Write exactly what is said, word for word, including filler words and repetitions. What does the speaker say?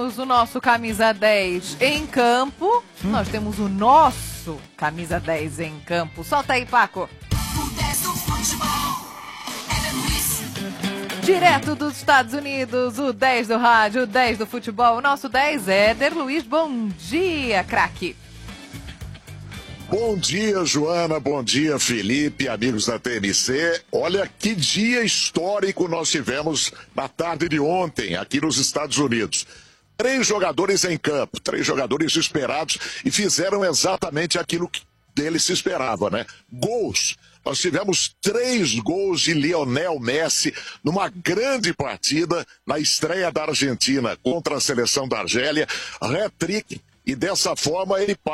temos o nosso camisa dez em campo. Hum. Nós temos o nosso camisa dez em campo. Solta aí, Paco. O dez do futebol é Luiz. Direto dos Estados Unidos, o dez do rádio, o dez do futebol. O nosso dez é Éder Luiz. Bom dia, craque. Bom dia, Joana, bom dia, Felipe, amigos da T M C. Olha que dia histórico nós tivemos na tarde de ontem, aqui nos Estados Unidos. Três jogadores em campo, três jogadores esperados e fizeram exatamente aquilo que deles se esperava, né? Gols. Nós tivemos três gols de Lionel Messi numa grande partida na estreia da Argentina contra a seleção da Argélia, hat-trick, e dessa forma ele